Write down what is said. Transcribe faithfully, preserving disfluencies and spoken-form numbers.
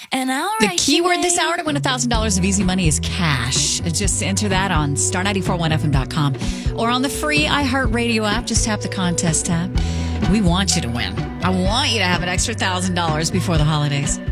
And I'll The write keyword you this a- hour to win one thousand dollars of easy money is cash. Just enter that on star nine four one f m dot com or on the free iHeartRadio app. Just tap the contest tab. We want you to win. I want you to have an extra one thousand dollars before the holidays.